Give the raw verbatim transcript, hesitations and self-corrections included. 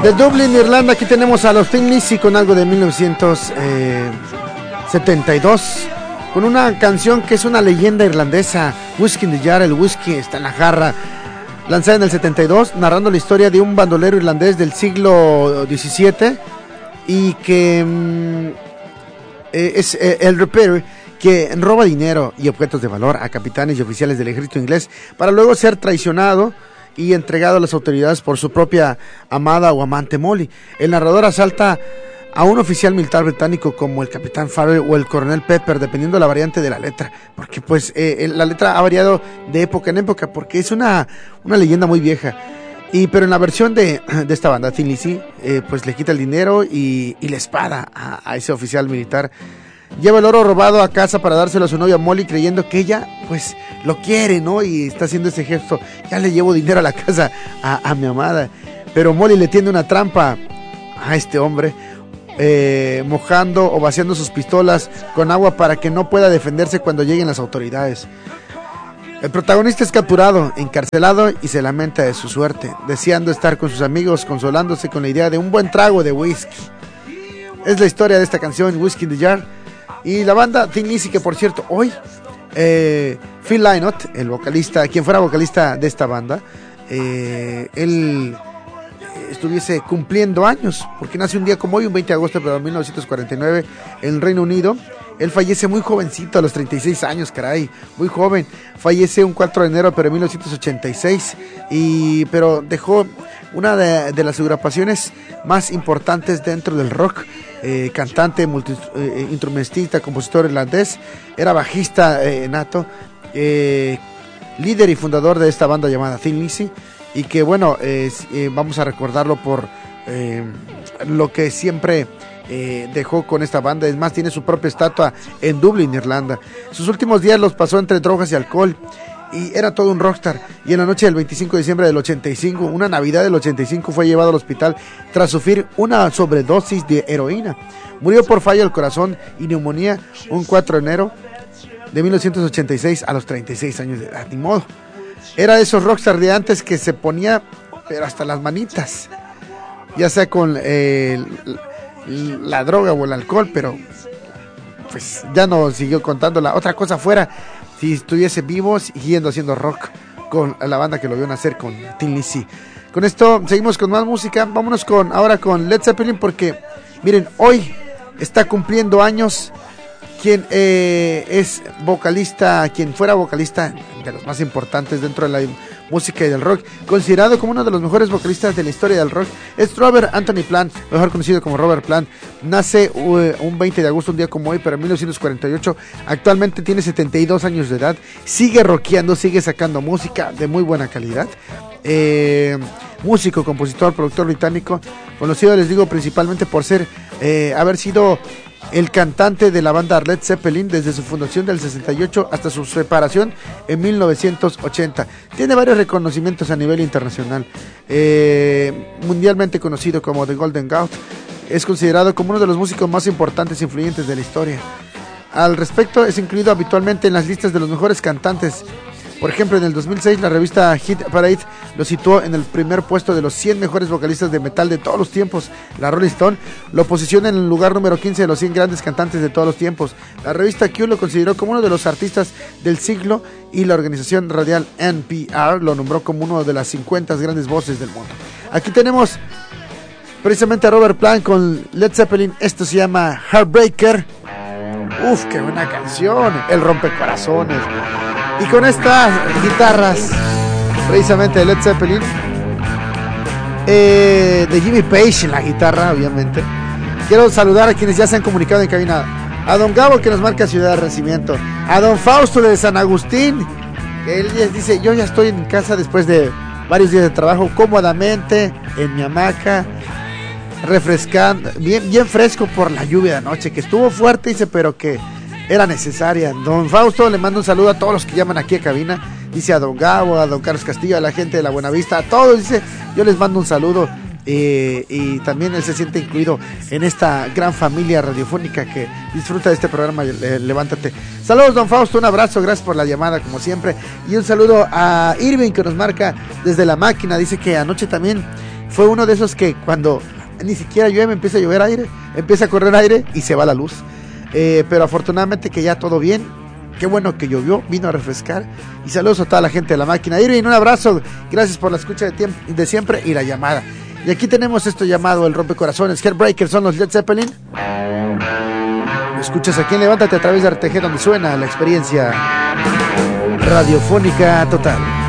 De Dublín, Irlanda, aquí tenemos a los Thin Lizzy con algo de mil novecientos setenta y dos, con una canción que es una leyenda irlandesa, Whiskey in the Jar, el whisky está en la jarra, lanzada en el setenta y dos, narrando la historia de un bandolero irlandés del siglo diecisiete y que mm, eh, es eh, el rapero que roba dinero y objetos de valor a capitanes y oficiales del ejército inglés para luego ser traicionado y entregado a las autoridades por su propia amada o amante Molly. El narrador asalta a un oficial militar británico como el capitán Farrell o el coronel Pepper, dependiendo de la variante de la letra, porque pues eh, la letra ha variado de época en época, porque es una, una leyenda muy vieja. Y pero en la versión de, de esta banda, Thin Lizzy, eh, pues le quita el dinero y, y la espada a, a ese oficial militar. Lleva el oro robado a casa para dárselo a su novia Molly, creyendo que ella pues lo quiere, ¿no? Y está haciendo ese gesto, ya le llevo dinero a la casa a, a mi amada. Pero Molly le tiende una trampa a este hombre, eh, mojando o vaciando sus pistolas con agua para que no pueda defenderse cuando lleguen las autoridades. El protagonista es capturado, encarcelado y se lamenta de su suerte, deseando estar con sus amigos, consolándose con la idea de un buen trago de whisky. Es la historia de esta canción, Whiskey in the Jar. Y la banda Thin Lizzy, que por cierto, hoy eh, Phil Lynott, el vocalista, quien fuera vocalista de esta banda, eh, él estuviese cumpliendo años, porque nace un día como hoy, un veinte de agosto de mil novecientos cuarenta y nueve, en el Reino Unido. Él fallece muy jovencito, a los treinta y seis años, caray, muy joven. Fallece un cuatro de enero, pero en mil novecientos ochenta y seis, y, pero dejó una de, de las agrupaciones más importantes dentro del rock. Eh, cantante, multi, eh, instrumentista, compositor irlandés, era bajista eh, nato, eh, líder y fundador de esta banda llamada Thin Lizzy, y que bueno, eh, eh, vamos a recordarlo por eh, lo que siempre eh, dejó con esta banda. Es más, tiene su propia estatua en Dublín, Irlanda. Sus últimos días los pasó entre drogas y alcohol, y era todo un rockstar. Y en la noche del veinticinco de diciembre del ochenta y cinco, una Navidad del ochenta y cinco, fue llevado al hospital tras sufrir una sobredosis de heroína. Murió por fallo al corazón y neumonía un cuatro de enero de mil novecientos ochenta y seis a los treinta y seis años de edad. Ni modo. Era de esos rockstar de antes que se ponía pero hasta las manitas, ya sea con eh, la droga o el alcohol, pero pues ya no siguió contando la otra cosa fuera. Si estuviese vivo, siguiendo haciendo rock con la banda que lo vio nacer, con Thin Lizzy. Con esto seguimos con más música. Vámonos con ahora con Led Zeppelin, porque miren, hoy está cumpliendo años quien eh, es vocalista, quien fuera vocalista de los más importantes dentro de la música y del rock, considerado como uno de los mejores vocalistas de la historia del rock, es Robert Anthony Plant, mejor conocido como Robert Plant. Nace uh, un veinte de agosto, un día como hoy, pero en mil novecientos cuarenta y ocho. Actualmente tiene setenta y dos años de edad, sigue rockeando, sigue sacando música de muy buena calidad. Eh, músico, compositor, productor británico, conocido, les digo, principalmente por ser eh, haber sido el cantante de la banda Led Zeppelin desde su fundación del sesenta y ocho hasta su separación en mil novecientos ochenta. Tiene varios reconocimientos a nivel internacional, eh, mundialmente conocido como The Golden Goat. Es considerado como uno de los músicos más importantes e influyentes de la historia. Al respecto, es incluido habitualmente en las listas de los mejores cantantes. Por ejemplo, en el dos mil seis, la revista Hit Parade lo situó en el primer puesto de los cien mejores vocalistas de metal de todos los tiempos. La Rolling Stone lo posiciona en el lugar número quince de los cien grandes cantantes de todos los tiempos. La revista Q lo consideró como uno de los artistas del siglo, y la organización radial N P R lo nombró como uno de las cincuenta grandes voces del mundo. Aquí tenemos precisamente a Robert Plant con Led Zeppelin. Esto se llama Heartbreaker. Uf, qué buena canción. El rompecorazones. Y con estas guitarras, precisamente de Led Zeppelin, eh, de Jimmy Page en la guitarra, obviamente. Quiero saludar a quienes ya se han comunicado en cabina. A don Gabo, que nos marca Ciudad de Renacimiento. A don Fausto de San Agustín, que él dice: yo ya estoy en casa después de varios días de trabajo, cómodamente en mi hamaca, refrescando, bien, bien fresco por la lluvia de anoche, que estuvo fuerte, dice, pero que era necesaria. Don Fausto le mando un saludo a todos los que llaman aquí a cabina. Dice a don Gabo, a don Carlos Castillo, a la gente de la Buenavista, a todos, dice, yo les mando un saludo. Eh, y también él se siente incluido en esta gran familia radiofónica que disfruta de este programa. eh, Levántate. Saludos, don Fausto, un abrazo, gracias por la llamada como siempre, y un saludo a Irving, que nos marca desde la máquina. Dice que anoche también fue uno de esos que cuando ni siquiera llueve, empieza a llover aire, empieza a correr aire y se va la luz. Eh, pero afortunadamente que ya todo bien. Qué bueno que llovió, vino a refrescar. Y saludos a toda la gente de la máquina. Irving, un abrazo. Gracias por la escucha de, tiemp- de siempre y la llamada. Y aquí tenemos esto llamado el rompecorazones. Heartbreakers son los Led Zeppelin. Lo escuchas aquí en Levántate a través de R T G, donde suena la experiencia radiofónica total.